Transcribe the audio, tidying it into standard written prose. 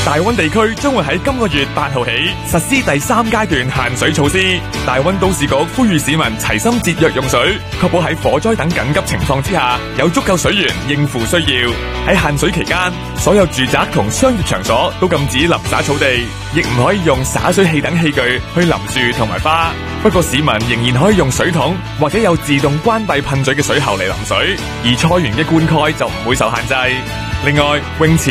大溫地區將會喺今個月8號起實施第3階段限水措施。大溫都市局呼籲市民齊心節約用水，確保喺火災等緊急情況之下有足夠水源應付需要。喺限水期間，所有住宅同商業場所都禁止淋灑草地，亦唔可以用灑水器等器具去淋樹同埋花。不過市民仍然可以用水桶或者有自動關閉噴嘴嘅水喉嚟淋水，而菜園嘅灌溉就唔會受限制。另外，泳池